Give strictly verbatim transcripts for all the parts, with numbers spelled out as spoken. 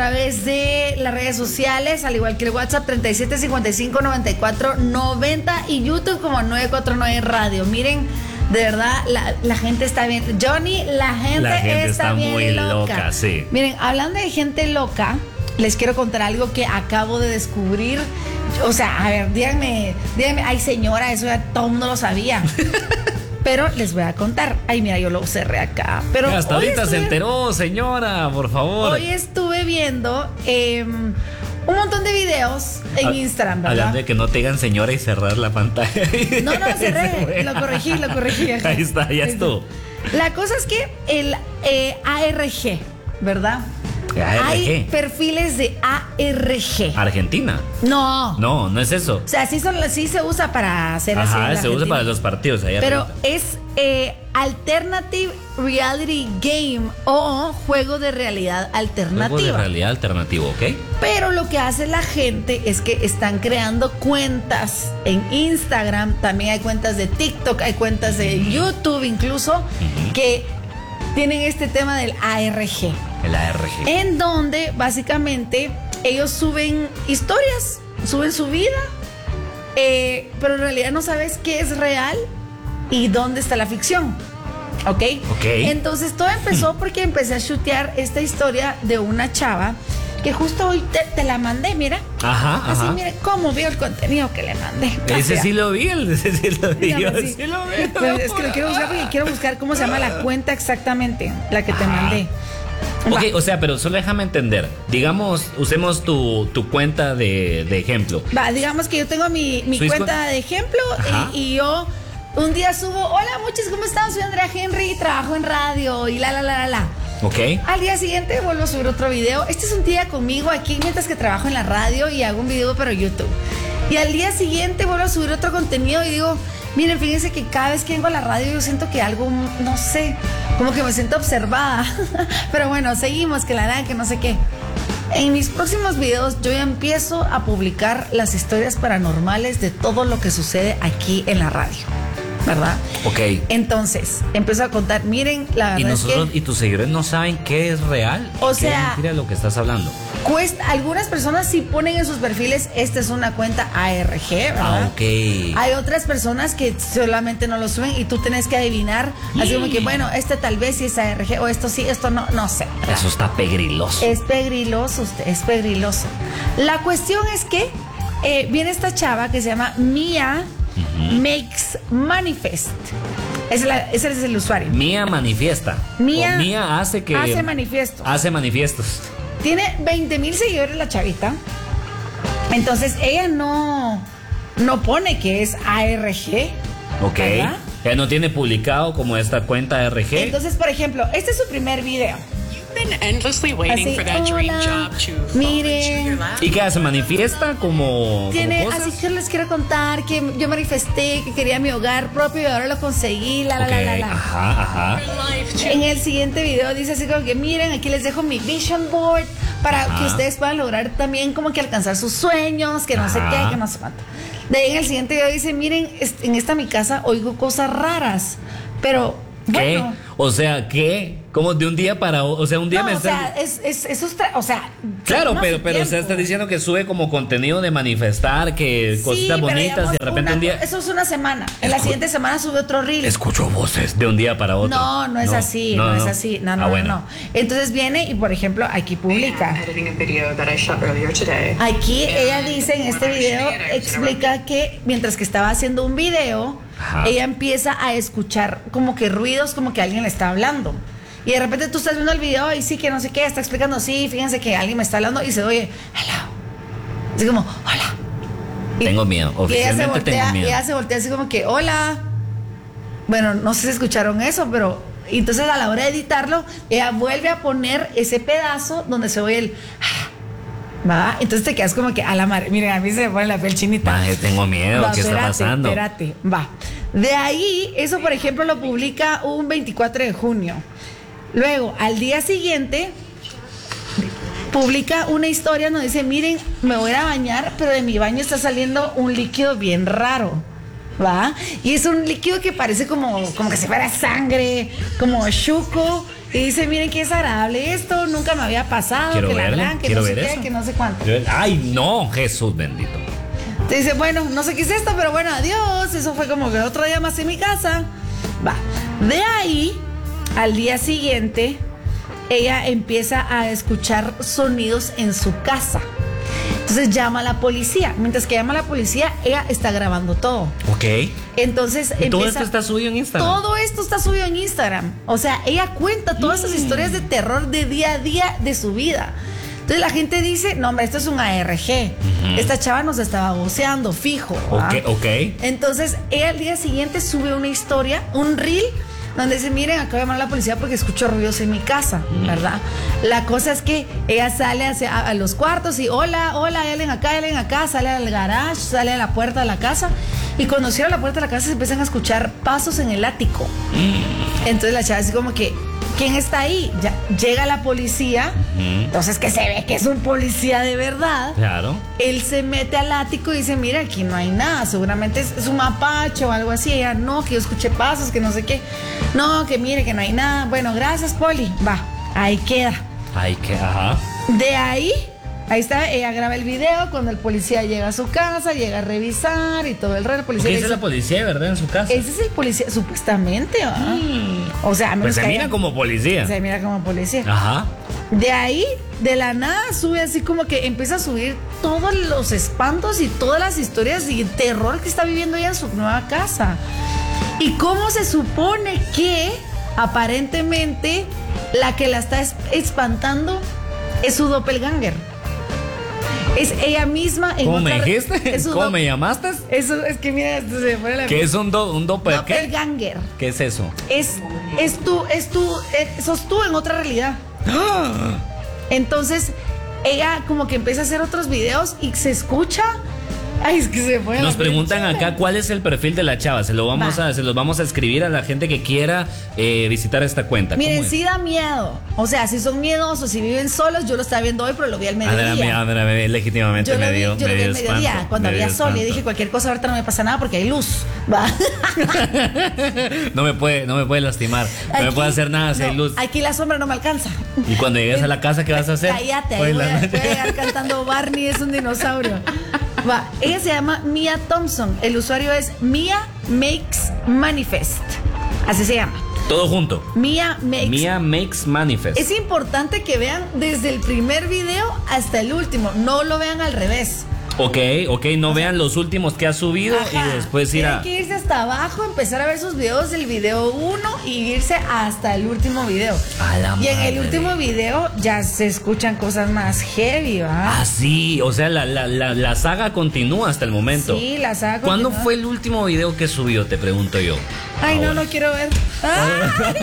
través de las redes sociales, al igual que el WhatsApp treinta y siete cincuenta y cinco noventa y cuatro noventa y YouTube como nueve cuatro nueve Radio. Miren, de verdad, la, la gente está bien. Johnny, la gente, la gente está, está bien muy loca. loca, sí. Miren, hablando de gente loca, les quiero contar algo que acabo de descubrir. O sea, a ver, díganme, díganme, ay señora, eso ya todo el mundo lo sabía. Pero les voy a contar. Ay, mira, yo lo cerré acá. Pero hasta ahorita estuve, se enteró, señora, por favor. Hoy estuve viendo eh, un montón de videos en A, Instagram, ¿verdad? Hablando de que no te digan señora y cerrar la pantalla. No, no, cerré. Lo corregí, lo corregí. Ajá. Ahí está, ya estuvo. La cosa es que el eh, A R G, ¿verdad? A R G. Hay perfiles de A R G. ¿Argentina? No. No, no es eso. O sea, sí, son, sí se usa para hacer así. Ajá, se Argentina. usa para los partidos. Allá Pero arriba. es eh, Alternative Reality Game o juego de realidad alternativa. Juego de realidad alternativo, ¿ok? Pero lo que hace la gente es que están creando cuentas en Instagram, también hay cuentas de TikTok, hay cuentas de YouTube incluso, uh-huh. que tienen este tema del A R G. El A R G. En donde básicamente ellos suben historias, suben su vida, eh, pero en realidad no sabes qué es real y dónde está la ficción. ¿Ok? Ok. Entonces todo empezó porque empecé a chutear esta historia de una chava que justo hoy te, te la mandé, mira. Ajá, ajá. Así, mire cómo vio el contenido que le mandé. Ese sí lo vi, ese sí lo vi. Dígame, Yo sí. sí lo vi. Pero es que lo quiero buscar porque quiero buscar cómo se llama la cuenta exactamente, la que te mandé. Ok, Va. o sea, pero solo déjame entender. Digamos, usemos tu, tu cuenta de, de ejemplo. Va, digamos que yo tengo mi, mi cuenta de ejemplo y, y yo un día subo, hola muchos, ¿cómo están? Soy Andrea Henry, trabajo en radio y la, la, la, la, la. Ok. Al día siguiente vuelvo a subir otro video. Este es un día conmigo aquí mientras que trabajo en la radio y hago un video para YouTube. Y al día siguiente vuelvo a subir otro contenido y digo, miren, fíjense que cada vez que vengo a la radio yo siento que algo, no sé, como que me siento observada. Pero bueno, seguimos, que la verdad que no sé qué. En mis próximos videos yo ya empiezo a publicar las historias paranormales de todo lo que sucede aquí en la radio, ¿verdad? Ok. Entonces, empiezo a contar, miren, la verdad ¿Y nosotros es que y tus seguidores no saben qué es real? O ¿Qué sea, es mentira lo que estás hablando? cuesta, algunas personas sí ponen en sus perfiles, esta es una cuenta A R G, ¿verdad? Ah, ok. Hay otras personas que solamente no lo suben y tú tienes que adivinar, así como que, bueno, este tal vez sí es A R G o esto sí, esto no, no sé. Eso está pegriloso. Es pegriloso, usted, es pegriloso. La cuestión es que eh, viene esta chava que se llama Mia uh-huh. Makes Manifest. Ese es, la, ese es el usuario. Mía manifiesta. Mía, o Mía hace que. Hace manifiestos. Hace manifiestos. Tiene veinte mil seguidores la chavita. Entonces ella no, no pone que es A R G. Ok. ¿Verdad? Ella no tiene publicado como esta cuenta A R G. Entonces, por ejemplo, este es su primer video. Endlessly waiting Así, for that dream hola, job to fall miren. into your lap. ¿Y qué hace? ¿Manifiesta como, Tiene, como cosas? así que les quiero contar que yo manifesté que quería mi hogar propio y ahora lo conseguí, la, la, okay. la, la, la. Ajá, ajá. En el siguiente video dice así como que miren, aquí les dejo mi vision board para ajá. que ustedes puedan lograr también como que alcanzar sus sueños, que no ajá. sé qué, que no sé cuánto. De ahí en el siguiente video dice, miren, en esta mi casa oigo cosas raras, pero ¿qué? bueno. O sea, ¿qué? Como de un día para otro, o sea, un día no, me o está... sea, es, es, eso está, o sea... Claro, pero, pero o sea, está diciendo que sube como contenido de manifestar, que sí, cositas bonitas digamos, y de repente una, un día... Eso es una semana, en la siguiente semana sube otro reel. Escucho voces de un día para otro. No, no es no, así, no, no, no es así, no, no, ah, bueno. no. Entonces viene y, por ejemplo, aquí publica. Aquí ella dice en este video, explica que mientras que estaba haciendo un video, ajá. ella empieza a escuchar como que ruidos, como que alguien le está hablando. Y de repente tú estás viendo el video y sí que no sé qué, está explicando, sí, fíjense que alguien me está hablando y se oye, hello. Así como, hola. Y, tengo miedo, oficialmente y ella voltea, tengo miedo. Y ella se voltea así como que, hola. Bueno, no sé si escucharon eso, pero entonces a la hora de editarlo, ella vuelve a poner ese pedazo donde se oye el... ¿Va? Entonces te quedas como que a la madre. Miren, a mí se me pone la piel chinita. Madre, tengo miedo. Va, ¿qué espérate, está pasando? Espérate, va. De ahí, eso por ejemplo lo publica un veinticuatro de junio. Luego, al día siguiente, publica una historia donde dice, miren, me voy a bañar, pero de mi baño está saliendo un líquido bien raro, ¿va? Y es un líquido que parece como, como que si fuera sangre, como chuco, Y dice, miren qué desagradable esto, nunca me había pasado, Quiero que la verlo, gran, que quiero no sé ver qué, eso. que no sé cuánto. Ay, no, Jesús bendito. Te dice, bueno, no sé qué es esto, pero bueno, adiós. Eso fue como que otro día más en mi casa. Va. De ahí, al día siguiente, ella empieza a escuchar sonidos en su casa. Entonces llama a la policía. Mientras que llama a la policía, ella está grabando todo. Ok. Entonces ¿Y todo empieza- esto está subido en Instagram? Todo esto está subido en Instagram. O sea, ella cuenta todas esas historias de terror de día a día de su vida. Entonces la gente dice, no, hombre, esto es un A R G. Ujú. Esta chava nos estaba voceando, fijo. ¿va? Ok, ok. Entonces ella al día siguiente sube una historia, un reel, donde dice, miren, acabo de llamar a la policía porque escucho ruidos en mi casa, ¿verdad? La cosa es que ella sale hacia, a, a los cuartos y hola, hola, hay alguien acá, hay alguien acá, sale al garage, sale a la puerta de la casa y cuando cierra la puerta de la casa se empiezan a escuchar pasos en el ático. Entonces la chava así como que, ¿quién está ahí? Ya, llega la policía, entonces que se ve que es un policía de verdad. Claro. Él se mete al ático y dice, mira, aquí no hay nada, seguramente es, es un mapache o algo así. Ella, no, que yo escuché pasos, que no sé qué. No, que mire, que no hay nada. Bueno, gracias, Poli. Va, ahí queda. Ay, que, ajá. De ahí, ahí está, ella graba el video cuando el policía llega a su casa, llega a revisar y todo el resto. El policía ¿Qué le dice dice, la policía, verdad, en su casa? ese es el policía, supuestamente, ¿va? O sea, a menos Pues se que mira haya- como policía. Se mira como policía. Ajá. De ahí, de la nada, sube así como que empieza a subir todos los espantos y todas las historias y terror que está viviendo ella en su nueva casa. Y cómo se supone que, aparentemente, la que la está es- espantando es su doppelganger. Es ella misma en ¿Cómo me otra- dijiste? es su ¿Cómo dop- me llamaste? Eso es que mira, esto se me fue la- ¿Qué es un, do, un doppel? ¿Qué? doppelganger. ¿Qué es eso? Es, es tú, es tú, eh, sos tú en otra realidad. Entonces, ella como que empieza a hacer otros videos y se escucha. Ay, es que se fue. Nos la preguntan pinche. acá cuál es el perfil de la chava. Se lo vamos Va. a, se los vamos a escribir a la gente que quiera eh, visitar esta cuenta. ¿Cómo Miren, es? sí da miedo. O sea, si son miedosos, si viven solos, yo lo estaba viendo hoy, pero lo vi al Andrea, mediodía. Andrea, Andrea, legítimamente Yo lo me vi, dio, yo lo me vi dio al mediodía, espanto, cuando me había dio sol. Y espanto. dije, cualquier cosa ahorita no me pasa nada porque hay luz. Va. No me puede, no me puede lastimar. No me Aquí- puede hacer nada si hay no, luz. Aquí la sombra no me alcanza. Y cuando llegues a la casa, ¿qué vas a hacer? Cállate, ahí Hoy voy la a, noche. voy a llegar cantando Barney es un dinosaurio. Va, ella se llama Mia Thompson. El usuario es Mia Makes Manifest. Así se llama. Todo junto. Mia Makes. Mia Makes Manifest. Es importante que vean desde el primer video hasta el último. No lo vean al revés. Ok, ok, no vean los últimos que ha subido Ajá. y después ir Tienen a... que irse hasta abajo, empezar a ver sus videos del video uno y irse hasta el último video. A la y en el madre. último video ya se escuchan cosas más heavy, ¿va? Ah, sí, o sea, la, la, la, la saga continúa hasta el momento. Sí, la saga ¿Cuándo continúa. fue el último video que subió, te pregunto yo? Ay, no, Ahora. no quiero ver. ¡Ay!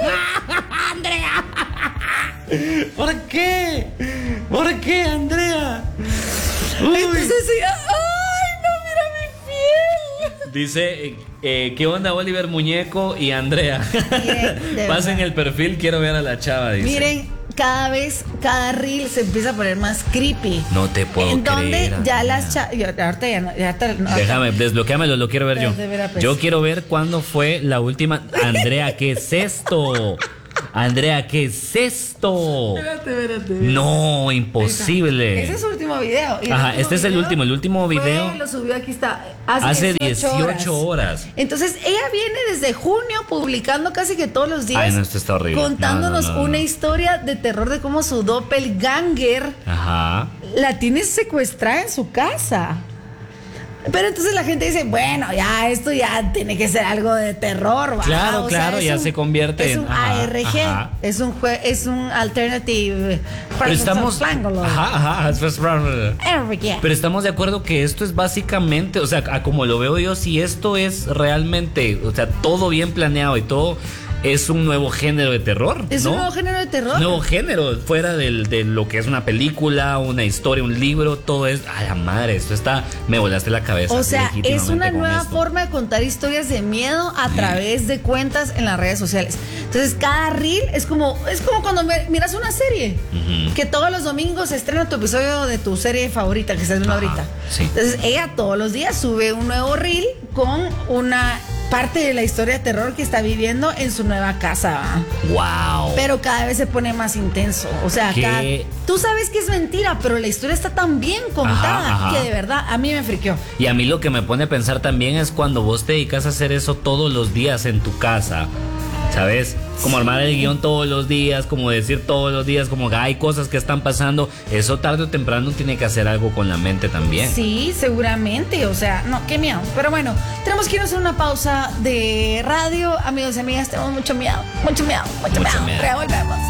¿Por qué? ¿Por qué, Andrea? Entonces, sí, ¡ay, no, mira mi piel! Dice, eh, eh, ¿qué onda Oliver Muñeco y Andrea? Miren, de Pasen verdad. el perfil, quiero ver a la chava, dice. Miren, cada vez, cada reel se empieza a poner más creepy. No te puedo En donde creer, ya Andrea. las chavas. Ahorita ya no. Ya ahorita no, Déjame, desbloqueamelo, lo quiero ver yo. Espérate, espera, pues. Yo quiero ver cuándo fue la última. Andrea, ¿qué es esto? Andrea, ¿qué es esto? Espérate, espérate. No, imposible. Ese es su último video. Y el Ajá, último este es el video último, el último fue- video. lo subió, aquí está. Hace, Hace dieciocho, dieciocho horas. Entonces, ella viene desde junio publicando casi que todos los días. Ay, no, esto está horrible. Contándonos No, no, no, no. una historia de terror de cómo su doppelganger Ajá. la tiene secuestrada en su casa. Pero entonces la gente dice, bueno, ya esto ya tiene que ser algo de terror, ¿va? Claro, O sea, claro, es ya un- se convierte es en- un ajá, A R G, ajá. es un jue- es un alternative. Pero estamos. Triangle. Ajá, ajá. R G. Pero estamos de acuerdo que esto es básicamente, o sea, a como lo veo yo, si esto es realmente, o sea, todo bien planeado y todo, es un nuevo género de terror. Es ¿no? un nuevo género de terror. Nuevo género, fuera del, de lo que es una película, una historia, un libro, todo es. A la madre, esto está. Me volaste la cabeza. O sea, es legítimamente una con nueva esto. forma de contar historias de miedo a través de cuentas en las redes sociales. Entonces, cada reel es como es como cuando me- miras una serie. Ujú. Que todos los domingos se estrena tu episodio de tu serie favorita, que estás viendo Ajá, ahorita. sí. Entonces, ella todos los días sube un nuevo reel con una parte de la historia de terror que está viviendo en su nueva casa. Wow. Pero cada vez se pone más intenso. O sea, ¿Qué? cada, tú sabes que es mentira, pero la historia está tan bien contada Ajá, ajá. que de verdad a mí me friqueó. Y a mí lo que me pone a pensar también es cuando vos te dedicas a hacer eso todos los días en tu casa, ¿sabes? Como armar el guión todos los días, como decir todos los días, como que hay cosas que están pasando. Eso tarde o temprano tiene que hacer algo con la mente también. Sí, seguramente. O sea, no, qué miedo. Pero bueno, tenemos que irnos a una pausa de radio. Amigos y amigas, tenemos mucho miedo, mucho miedo, mucho, Mucho miedo. miedo. Revolvemos.